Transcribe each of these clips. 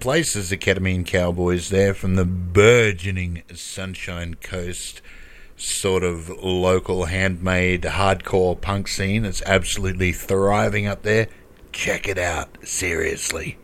places, the Ketamine Cowboys there from the burgeoning Sunshine Coast, sort of local handmade hardcore punk scene. It's absolutely thriving up there. Check it out, seriously.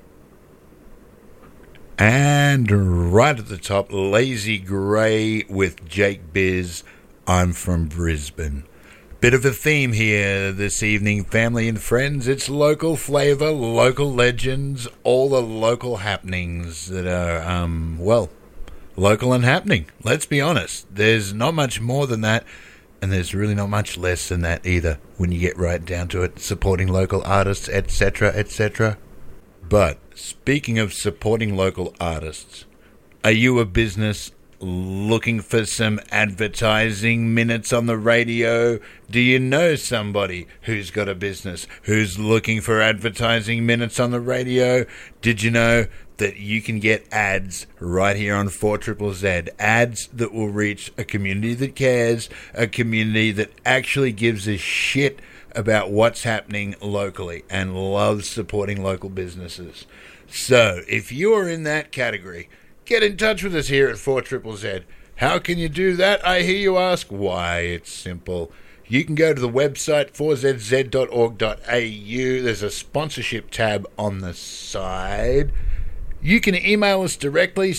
And right at the top, Lazy Grey with Jake Biz, I'm from Brisbane. Bit of a theme here this evening, family and friends. It's local flavour, local legends, all the local happenings that are, local and happening. Let's be honest. There's not much more than that, and there's really not much less than that either when you get right down to it. Supporting local artists, etc., etc. But speaking of supporting local artists, are you a business looking for some advertising minutes on the radio? Do you know somebody who's got a business who's looking for advertising minutes on the radio? Did you know that you can get ads right here on 4ZZZ? Ads that will reach a community that cares, a community that actually gives a shit about what's happening locally and loves supporting local businesses. So, if you are in that category, get in touch with us here at 4ZZZ. How can you do that, I hear you ask? Why, it's simple. You can go to the website 4zz.org.au. There's a sponsorship tab on the side. You can email us directly,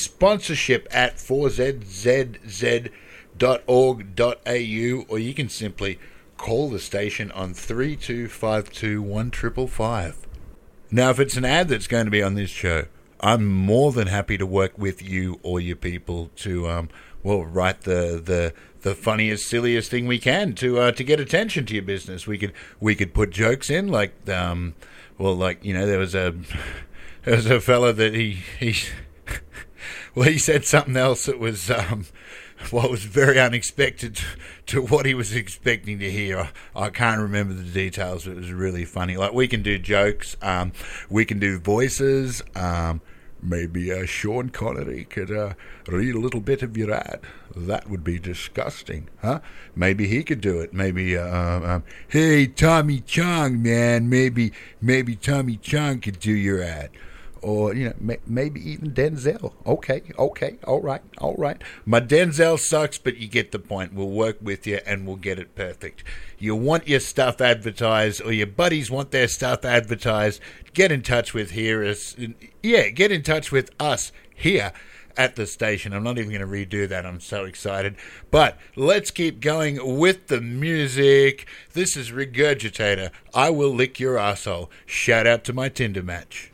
sponsorship@4zz.org.au, or you can simply call the station on 32521555. Now, if it's an ad that's going to be on this show, I'm more than happy to work with you or your people to, write the funniest, silliest thing we can to get attention to your business. We could put jokes in, like, there was a fella that he said something else that was, was very unexpected to what he was expecting to hear. I can't remember the details, but it was really funny. Like, we can do jokes, we can do voices, maybe Sean Connery could read a little bit of your ad. That would be disgusting, huh? Maybe he could do it. Maybe, hey, Tommy Chong, man, maybe Tommy Chong could do your ad. Or, maybe even Denzel. Okay, all right. My Denzel sucks, but you get the point. We'll work with you, and we'll get it perfect. You want your stuff advertised, or your buddies want their stuff advertised, get in touch with get in touch with us here at the station. I'm not even going to redo that. I'm so excited. But let's keep going with the music. This is Regurgitator. I Will Lick Your Asshole. Shout out to my Tinder match.